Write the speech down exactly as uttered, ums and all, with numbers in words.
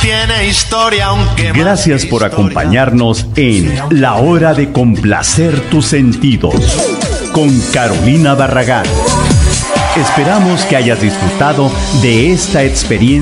tiene historia, aunque Gracias por acompañarnos en La Hora de Complacer Tus Sentidos con Carolina Barragán. Esperamos que hayas disfrutado de esta experiencia